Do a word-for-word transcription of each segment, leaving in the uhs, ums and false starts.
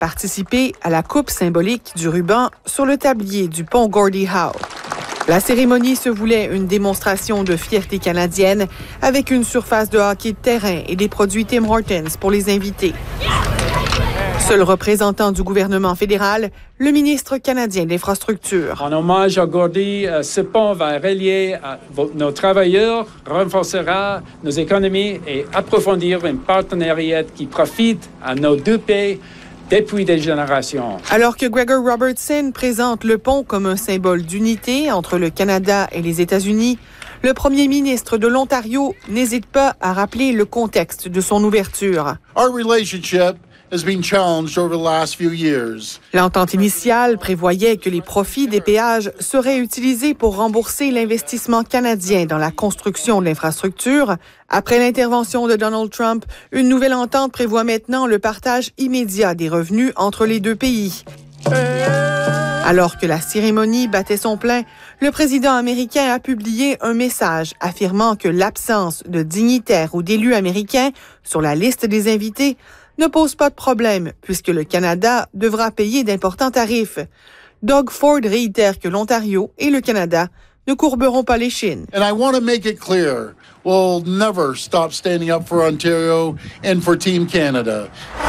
participer à la coupe symbolique du ruban sur le tablier du pont Gordie Howe. La cérémonie se voulait une démonstration de fierté canadienne avec une surface de hockey de terrain et des produits Tim Hortons pour les invités. Seul représentant du gouvernement fédéral, le ministre canadien de l'Infrastructure. En hommage à Gordie, ce pont va relier nos travailleurs, renforcera nos économies et approfondir un partenariat qui profite à nos deux pays depuis des générations. Alors que Gregor Robertson présente le pont comme un symbole d'unité entre le Canada et les États-Unis, le premier ministre de l'Ontario n'hésite pas à rappeler le contexte de son ouverture. Our relationship has been challenged over the last few years. L'entente initiale prévoyait que les profits des péages seraient utilisés pour rembourser l'investissement canadien dans la construction de l'infrastructure. Après l'intervention de Donald Trump, une nouvelle entente prévoit maintenant le partage immédiat des revenus entre les deux pays. Alors que la cérémonie battait son plein, le président américain a publié un message affirmant que l'absence de dignitaires ou d'élus américains sur la liste des invités ne pose pas de problème puisque le Canada devra payer d'importants tarifs. Doug Ford réitère que l'Ontario et le Canada ne courberont pas les chines. And I want to make it clear, we'll never stop standing up for Ontario and for Team Canada.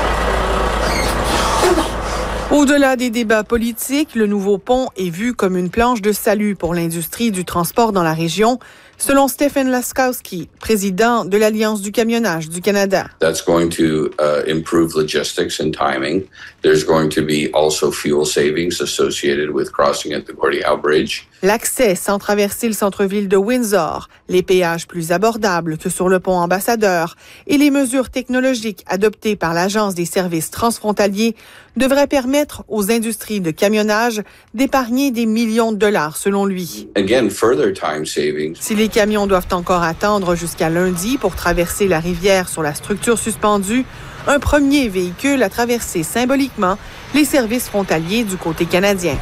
Au-delà des débats politiques, le nouveau pont est vu comme une planche de salut pour l'industrie du transport dans la région, selon Stephen Laskowski, président de l'Alliance du camionnage du Canada. That's going to uh, improve logistics and timing. There's going to be also fuel savings associated with crossing at the Gordie Howe Bridge. L'accès sans traverser le centre-ville de Windsor, les péages plus abordables que sur le pont Ambassadeur et les mesures technologiques adoptées par l'Agence des services transfrontaliers devraient permettre aux industries de camionnage d'épargner des millions de dollars, selon lui. Again, further time savings. Si les camions doivent encore attendre jusqu'à lundi pour traverser la rivière sur la structure suspendue, un premier véhicule a traversé symboliquement les services frontaliers du côté canadien.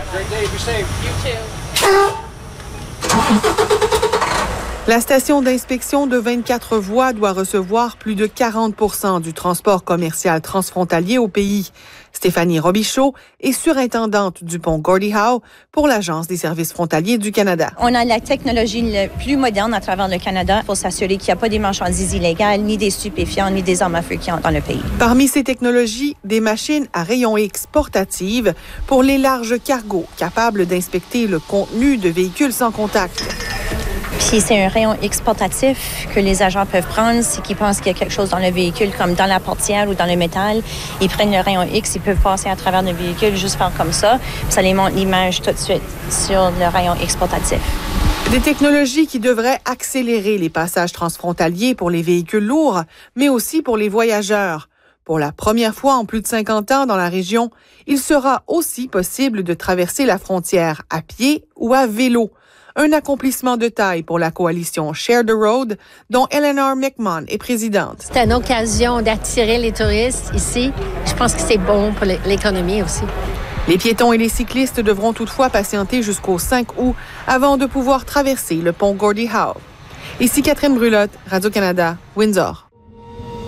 La station d'inspection de vingt-quatre voies doit recevoir plus de quarante pour cent du transport commercial transfrontalier au pays. Stéphanie Robichaud est surintendante du pont Gordie Howe pour l'Agence des services frontaliers du Canada. On a la technologie la plus moderne à travers le Canada pour s'assurer qu'il n'y a pas des marchandises illégales, ni des stupéfiants, ni des armes à feu qui entrent dans le pays. Parmi ces technologies, des machines à rayons X portatives pour les larges cargos, capables d'inspecter le contenu de véhicules sans contact. Puis c'est un rayon X portatif que les agents peuvent prendre. C'est qu'ils pensent qu'il y a quelque chose dans le véhicule, comme dans la portière ou dans le métal. Ils prennent le rayon X, ils peuvent passer à travers le véhicule, juste faire comme ça. Puis ça les montre l'image tout de suite sur le rayon X portatif. Des technologies qui devraient accélérer les passages transfrontaliers pour les véhicules lourds, mais aussi pour les voyageurs. Pour la première fois en plus de cinquante ans dans la région, il sera aussi possible de traverser la frontière à pied ou à vélo. Un accomplissement de taille pour la coalition Share the Road, dont Eleanor McMahon est présidente. C'est une occasion d'attirer les touristes ici. Je pense que c'est bon pour l'économie aussi. Les piétons et les cyclistes devront toutefois patienter jusqu'au cinq août avant de pouvoir traverser le pont Gordie Howe. Ici Catherine Brulotte, Radio-Canada, Windsor.